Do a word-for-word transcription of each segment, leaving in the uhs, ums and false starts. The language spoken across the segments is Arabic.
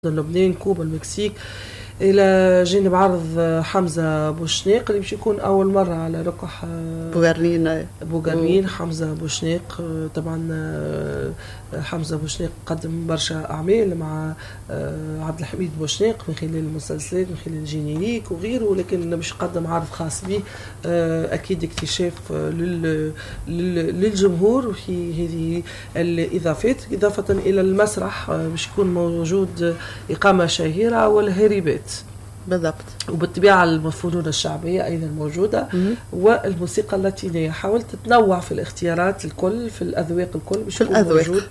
لبنان، كوبا، المكسيك، الى جانب عرض حمزه بوشناق اللي باش يكون اول مره على لقح بوغرنين بوغرنين حمزه بوشناق. طبعا حمزه بوشناق قدم برشا اعمال مع عبد الحميد بوشناق من خلال المسلسلات، من خلال جينيريك وغيره، لكن باش يقدم عرض خاص به اكيد اكتشاف للجمهور في هذه الاضافات، اضافه الى المسرح باش يكون موجود اقامه شهيره والهريبات بالضبط، وبالطبيعة الفنون الشعبية أيضا موجودة مم. والموسيقى اللاتينية. حاولت تنوع في الاختيارات الكل، في الأذواق الكل باش يكون موجود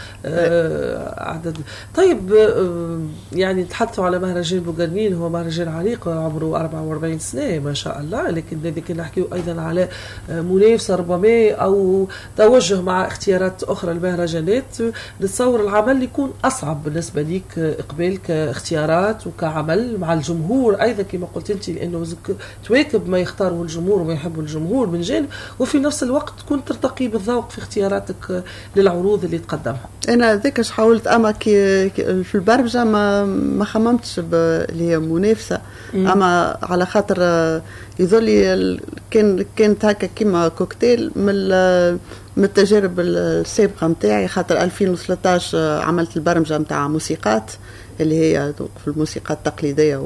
آه عدد. طيب آه يعني تحدثوا على مهرجان بوغرنين، هو مهرجان عريق عمره أربعة وأربعين سنة ما شاء الله، لكن الذي كنا نحكيه أيضا على منافسة ربما أو توجه مع اختيارات أخرى المهرجانات. نتصور العمل يكون أصعب بالنسبة ليك إقبال كاختيارات وكعمل مع الجمهور ايضا كما قلت انت، لانه تواكب ما يختاره الجمهور وما يحبه الجمهور من جانب، وفي نفس الوقت تكون ترتقي بالذوق في اختياراتك للعروض اللي تقدمها. انا ذيك حاولت، اما كي في البرمجه ما ما خممتش اللي هي منافسه، اما على خاطر يظل كان كانت هكا كيما كوكتيل من من التجارب السابقه نتاعي، خاطر ألفين وثلاثطاش عملت البرمجه نتاع موسيقات اللي هي في الموسيقى التقليدية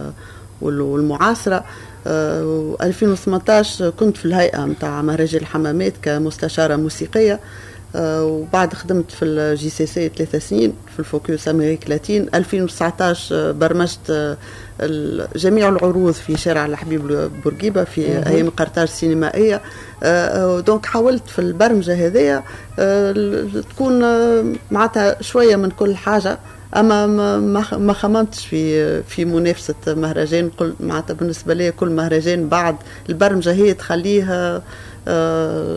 والمعاصرة. ألفين وثمانطاش كنت في الهيئة متاع مهرجان الحمامات كمستشارة موسيقية، وبعد خدمت في الجي سي سي ثلاثة سنين في الفوكيوس أمريك لاتين. ألفين وتسعطاش برمجت جميع العروض في شارع الحبيب بورقيبة في أيام قرطاج سينمائية. دونك حاولت في البرمجة هذية تكون معناتها شوية من كل حاجة، اما ما ما خممتش في في منافسه مهرجان. قل معناتها بالنسبه لي كل مهرجان بعد البرمجه هي تخليه آه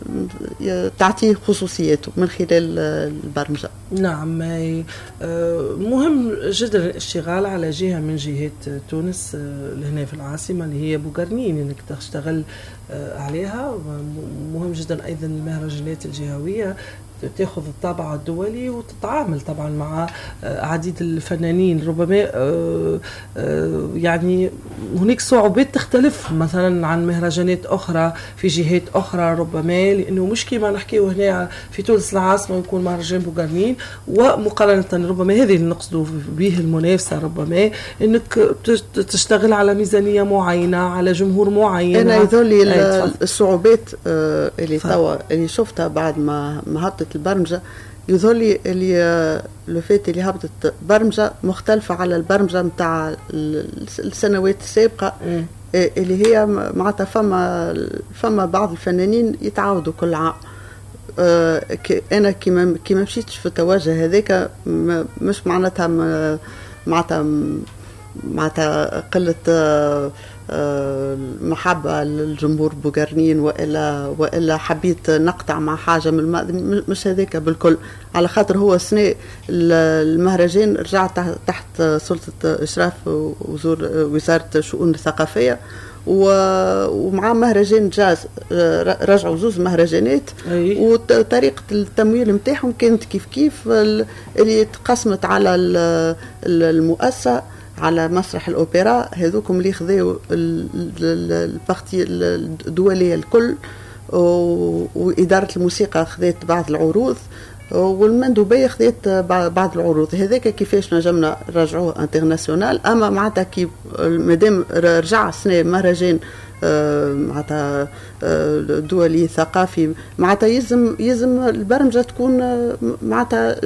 تعطيه خصوصياته من خلال البرمجه. نعم، مهم جدا الاشتغال على جهه من جهات تونس هنا في العاصمه اللي هي بوغرنين، انك تشتغل عليها. مهم جدا ايضا المهرجانات الجهويه تاخذ الطابع الدولي وتتعامل طبعا مع عديد الفنانين. ربما يعني هناك صعوبات تختلف مثلا عن مهرجانات اخرى في جهات اخرى، ربما لانه مش كما نحكيه هنا في تونس العاصمه يكون مهرجان بوغرنين، ومقارنه ربما هذه اللي نقصدوا به المنافسه، ربما انك تشتغل على ميزانيه معينه، على جمهور معين. انا يذول الصعوبات اللي توا اللي شفتها بعد ما ما هبطت البرمجه، يظهر لي اللي لو فات اللي هبطت برمجه مختلفه على البرمجه نتاع السنوات السابقه، م. اللي هي معناتها فما فما بعض الفنانين يتعاودوا كل عام. انا كيما كيما مشيتش في التوجه هذاك، مش معناتها معناتها معناتها قله محبة للجمهور بوغرنين وإلا وإلا حبيت نقطع مع حاجة من الماضي، مش هذاك بالكل. على خاطر هو السنة المهرجان رجع تحت سلطة إشراف وزارة الشؤون الثقافية، ومع مهرجان جاز رجعوا زوز مهرجانات، وطريقة التمويل متاعهم كانت كيف كيف اللي تقسمت على المؤسسة، على مسرح الأوبرا هذوكم اللي خذوا البارتي الدولية الكل، وإدارة الموسيقى خذت بعض العروض، والمندوبية خذت بعض العروض. هذاك كيفاش نجمنا رجعوه انترناسيونال. أما معناتها كي مادام رجع سنة مهرجان معناتها دولي ثقافي، معناتها يلزم يلزم البرمجه تكون معناتها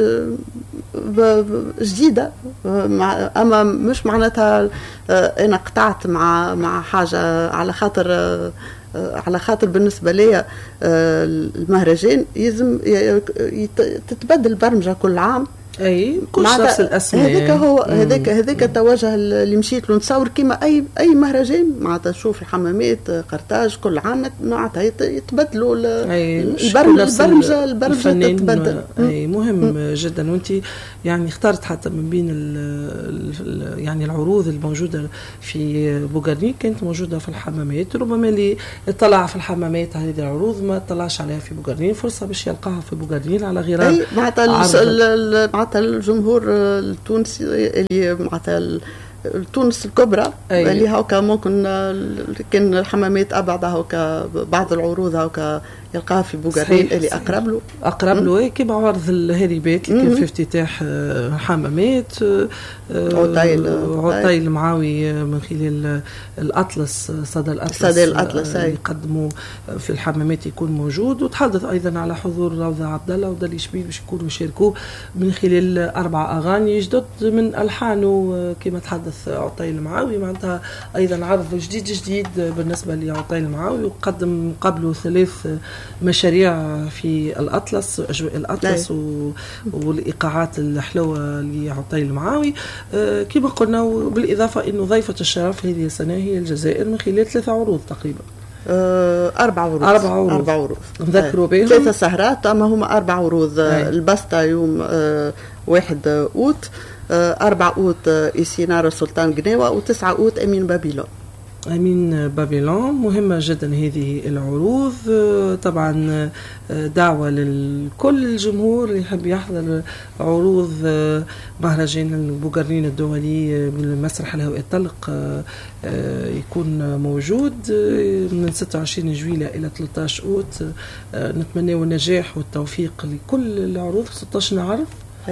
جديده. اما مش معناتها انا قطعت مع مع حاجه على خاطر على خاطر بالنسبه لي المهرجان يلزم تتبدل البرمجه كل عام. اي مش نفس الاسماء. هذاك هو هذاك هذاك التوجه اللي مشيت له. نتصور كيما اي اي مهرجان معناتها نشوف الحمامات قرطاج كل عام معناتها يتبدلوا البرمجه البرمجه تتبدل. اي مهم مم. جدا. وانت يعني اخترت حتى من بين ال ال يعني العروض الموجوده في بوغرنين كانت موجوده في الحمامات، ربما اللي اطلع في الحمامات هذه العروض ما اطلعش عليها في بوغرنين، فرصه باش يلقاها في بوغرنين على غرار معناتها معناتها الجمهور التونسي اللي معناتها تونس الكبرى أيه. اللي هاكا ممكن كان الحمامات ابعد هاكا بعض العروض هاكا يلقاها في بوغارين اللي اقرب له اقرب له كيما عرض الهريبات اللي كان في افتتاح حمامات عطيل عطيل المعاوي من خلال الاطلس صدى الاطلس صدى الاطلس يقدموا في الحمامات يكون موجود. وتحدث ايضا على حضور روضه عبد الله ودلي شبيب باش يكونوا يشاركوا من خلال اربع اغاني جدد من الحانه كما تحدث عطيل المعاوي. معناتها ايضا عرض جديد جديد بالنسبه لعطيل المعاوي وقدم قبله ثلاث مشاريع في الأطلس أجواء الأطلس و... والإيقاعات الحلوة لعطيل المعاوي أه كما قلنا. بالإضافة أنه ضيفة الشرف هذه السنة هي الجزائر من خلال ثلاثة عروض تقريبا أه أربع عروض أربع عروض, أربع عروض. نذكروا بهم ثلاثة سهرات أما هما أربع عروض. البسطة يوم أه واحد أوت أه أربع أوت إيسينار السلطان قناوة وتسعة أوت أمين بابيلون أمين بابيلون. مهمة جدا هذه العروض طبعا دعوة لكل الجمهور اللي يحب يحضر عروض مهرجان البوغارنين الدولي بالمسرح الهوائي الطلق يكون موجود من ستة وعشرين جويلة إلى ثلاثة عشر أوت. نتمنى النجاح والتوفيق لكل العروض. ستة عشر نعرف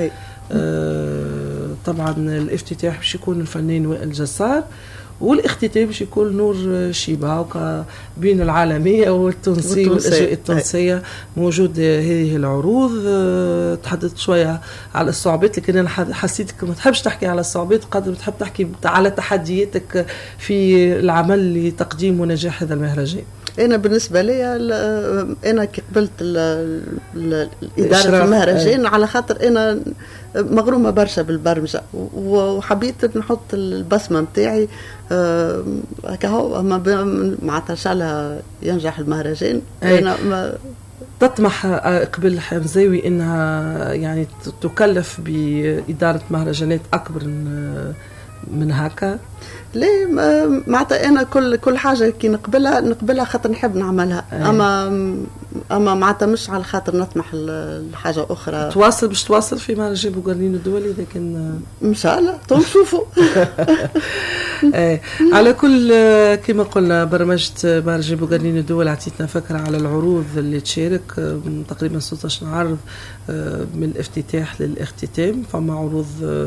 طبعا الافتتاح باش يكون الفنان وائل جسار والاختتام باش يكون نور شيبا بين العالميه والتونسيه والاجواء التونسيه موجود هذه العروض. تحدثت شويه على الصعوبات لكن انا حسيتك ما تحبش تحكي على الصعوبات قدر تحب تحكي على تحدياتك في العمل لتقديم ونجاح هذا المهرجان. انا بالنسبه لي انا كي قبلت الاداره المهرجان على خاطر انا مغرومه برشا بالبرمجه وحبيت نحط البصمه نتاعي هكا هو معناتها ان شاء الله ينجح المهرجان. انا ما تطمح قبل حمزاوي انها يعني تكلف باداره مهرجانات اكبر من هكا؟ ليه معناتها انا كل كل حاجه كي نقبلها نقبلها خاطر نحب نعملها. أيه. اما اما معناتها مش على خاطر نطمح لحاجه اخرى. تواصل باش تواصل في مهرجان بوغارنين الدولي لكن ان شاء الله تو نشوفوا. ايه على كل كما قلنا برمجه مهرجان بوغارنين الدولي عطيتنا فكره على العروض اللي تشارك تقريبا ستة عشر عرض من الافتتاح للاختتام. فما عروض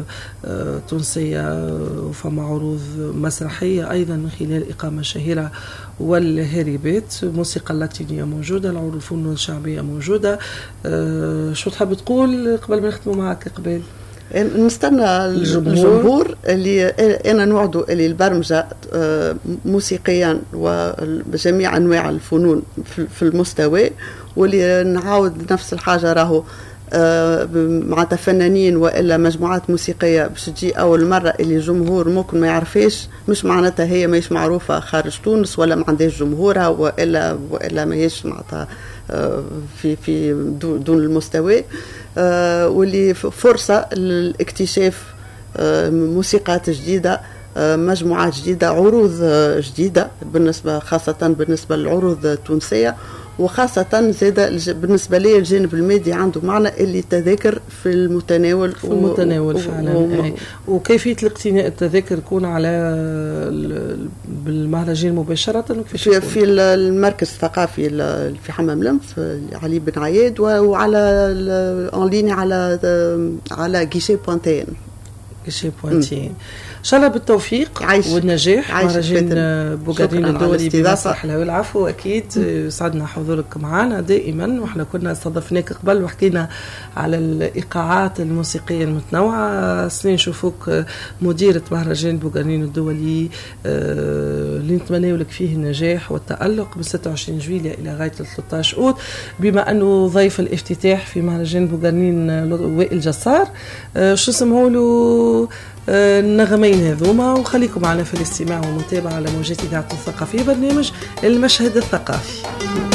تونسيه وفما عروض مسرحية أيضا من خلال إقامة شهيرة والهريبات. موسيقى اللاتينية موجودة. العروض الفنون الشعبية موجودة. أه شو تحب تقول قبل ما نختموا معك قبل؟ نستنى الجمهور, الجمهور اللي أنا نوعده اللي البرمجة موسيقيا وجميع أنواع الفنون في المستوى واللي نعاود نفس الحاجة راهو معناتها فنانين والا مجموعات موسيقيه باش تجي اول مره اللي الجمهور ممكن ما يعرفهاش مش معناتها هي ماهيش معروفه خارج تونس ولا ما عندهاش جمهورها والا والا ماهيش معناتها في في دون المستوى واللي فرصه للاكتشاف موسيقات جديده مجموعات جديده عروض جديده بالنسبه خاصه بالنسبه للعروض التونسيه وخاصة زادة بالنسبة لي الجانب المادي عنده معنى اللي التذاكر في المتناول في المتناول و... فعلا و... و... وكيفية الاقتناء التذاكر يكون على بالمهرجان مباشرة في, في المركز الثقافي في حمام لمف علي بن عياد وعلى اونلاين على على جيشي بوانتين جيشي بوانتين. ان شاء الله بالتوفيق عايش والنجاح مهرجان بوغارنين الدولي بمسرح الهوائي. العفو اكيد سعدنا حضورك معنا دائما واحنا كنا استضفناك قبل وحكينا على الايقاعات الموسيقيه المتنوعه. سنين نشوفوك مديره مهرجان بوغارنين الدولي اللي نتمنى لك فيه النجاح والتالق من ستة وعشرين جويلية الى غايه ثلاثة عشر أوت بما انه ضيف الافتتاح في مهرجان بوغارنين وائل جسار. شو اسمه له النغمين هذوما وخليكم معنا في الاستماع والمتابعة على موجات إذاعة الثقافية برنامج المشهد الثقافي.